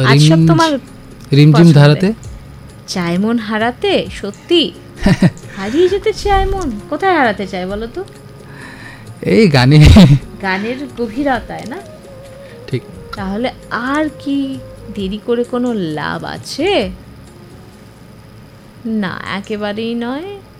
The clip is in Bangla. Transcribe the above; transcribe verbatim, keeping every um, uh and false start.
আজ সব তোমার রিমঝিম ধারাতে চায় মন হারাতে, সত্যি হারিয়ে যেতে চায় মন। কোথায় হারাতে চায় বলো তো? এই গানে, গানের গভীরতায় না? ঠিক। তাহলে আর কি দেরি করে কোনো লাভ আছে? না, একেবারেই নয়।